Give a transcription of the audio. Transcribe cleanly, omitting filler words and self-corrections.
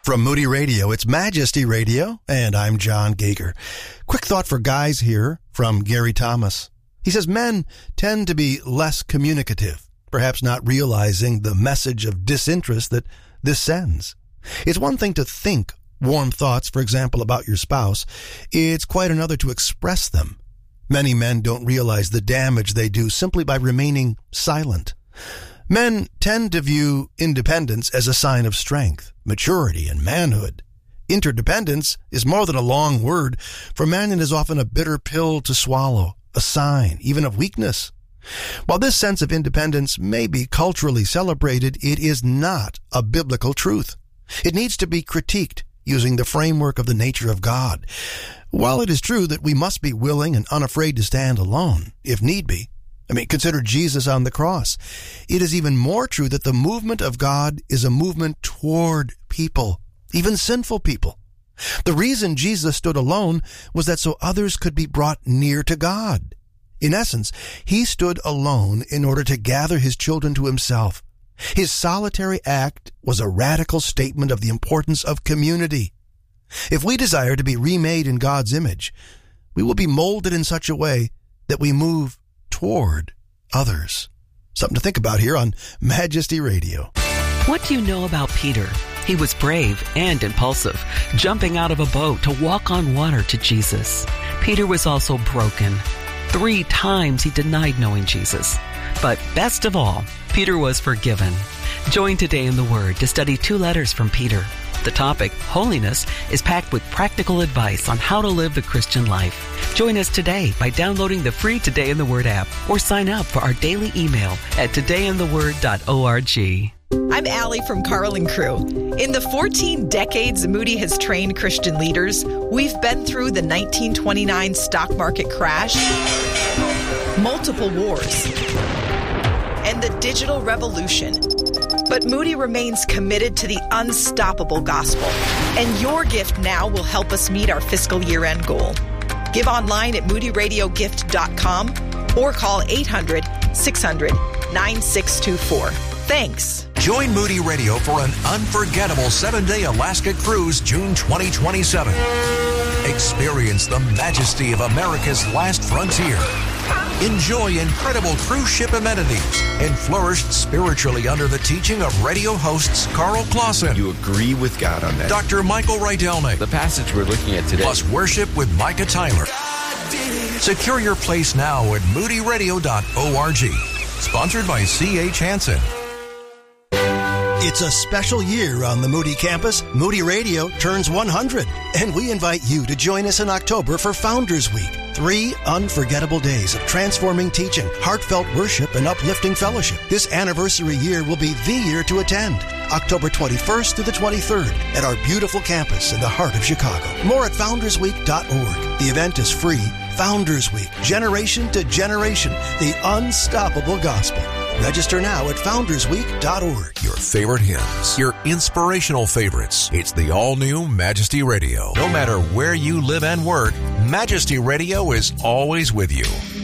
From Moody Radio, it's Majesty Radio, and I'm John Gager. Quick thought for guys here from Gary Thomas. He says men tend to be less communicative, perhaps not realizing the message of disinterest that this sends. It's one thing to think warm thoughts, for example, about your spouse. It's quite another to express them. Many men don't realize the damage they do simply by remaining silent. Men tend to view independence as a sign of strength, maturity, and manhood. Interdependence is more than a long word. For men, it is often a bitter pill to swallow, a sign even of weakness. While this sense of independence may be culturally celebrated, it is not a biblical truth. It needs to be critiqued using the framework of the nature of God. While it is true that we must be willing and unafraid to stand alone, if need be, consider Jesus on the cross. It is even more true that the movement of God is a movement toward people, even sinful people. The reason Jesus stood alone was that so others could be brought near to God. In essence, he stood alone in order to gather his children to himself. His solitary act was a radical statement of the importance of community. If we desire to be remade in God's image, we will be molded in such a way that we move toward others. Something to think about here on Majesty Radio. What do you know about Peter? He was brave and impulsive, jumping out of a boat to walk on water to Jesus. Peter was also broken. 3 times he denied knowing Jesus. But best of all, Peter was forgiven. Join Today in the Word to study 2 letters from Peter. The topic, holiness, is packed with practical advice on how to live the Christian life. Join us today by downloading the free Today in the Word app or sign up for our daily email at todayintheword.org. I'm Allie from Carl & Crew. In the 14 decades Moody has trained Christian leaders, we've been through the 1929 stock market crash, multiple wars, and the digital revolution. But Moody remains committed to the unstoppable gospel, and your gift now will help us meet our fiscal year-end goal. Give online at moodyradiogift.com or call 800-600-9624. Thanks. Join Moody Radio for an unforgettable 7-day Alaska cruise June 2027. Experience the majesty of America's last frontier. Enjoy incredible cruise ship amenities and flourish spiritually under the teaching of radio hosts Carl Clausen. You agree with God on that. Dr. Michael Rydelnik. The passage we're looking at today. Plus worship with Micah Tyler. Secure your place now at moodyradio.org. Sponsored by C.H. Hansen. It's a special year on the Moody campus. Moody Radio turns 100, and we invite you to join us in October for Founders Week. 3 unforgettable days of transforming teaching, heartfelt worship, and uplifting fellowship. This anniversary year will be the year to attend. October 21st through the 23rd at our beautiful campus in the heart of Chicago. More at foundersweek.org. The event is free. Founders Week, generation to generation, the unstoppable gospel. Register now at foundersweek.org. Your favorite hymns, your inspirational favorites. It's the all-new Majesty Radio. No matter where you live and work, Majesty Radio is always with you.